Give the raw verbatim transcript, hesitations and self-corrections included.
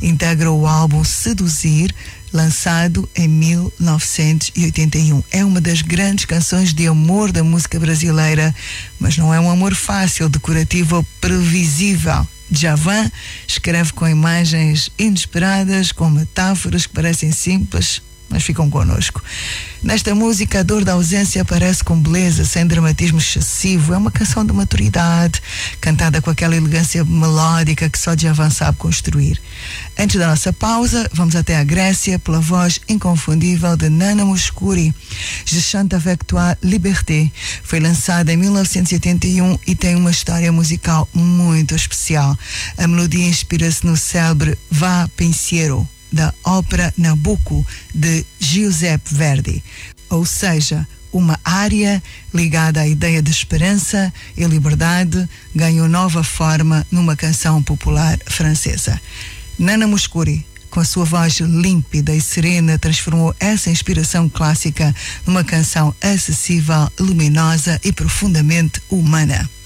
integra o álbum Seduzir, lançado em mil novecentos e oitenta e um. É uma das grandes canções de amor da música brasileira, mas não é um amor fácil, decorativo ou previsível. Djavan escreve com imagens inesperadas, com metáforas que parecem simples, mas ficam connosco. Nesta música, a dor da ausência aparece com beleza, sem dramatismo excessivo. É uma canção de maturidade, cantada com aquela elegância melódica que só Djavan sabe construir. Antes da nossa pausa, vamos até a Grécia pela voz inconfundível de Nana Mouskouri. Je chante avec toi Liberté. Foi lançada em mil novecentos e oitenta e um e tem uma história musical muito especial. A melodia inspira-se no célebre Va Pensiero, da ópera Nabucco, de Giuseppe Verdi. Ou seja, uma área ligada à ideia de esperança e liberdade ganhou nova forma numa canção popular francesa. Nana Mouskouri, com a sua voz límpida e serena, transformou essa inspiração clássica numa canção acessível, luminosa e profundamente humana.